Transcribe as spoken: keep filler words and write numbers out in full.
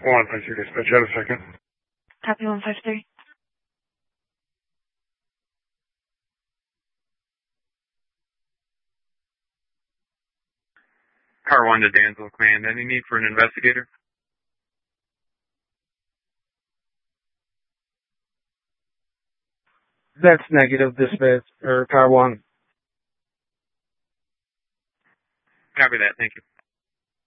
One, five, three, dispatch out a second. Copy one five three. Car one to Dansville Command. Any need for an investigator? That's negative, dispatch, or car one. Copy that. Thank you.